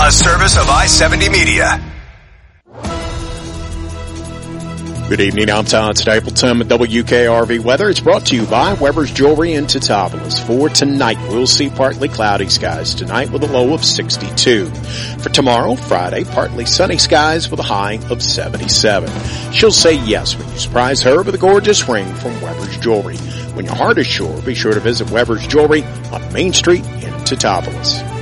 A service of I-70 Media. Good evening, I'm Todd Stapleton with WKRV Weather. It's brought to you by Weber's Jewelry in Teutopolis. For tonight, we'll see partly cloudy skies tonight with a low of 62. For tomorrow, Friday, partly sunny skies with a high of 77. She'll say yes when you surprise her with a gorgeous ring from Weber's Jewelry. When your heart is sure, be sure to visit Weber's Jewelry on Main Street in Teutopolis.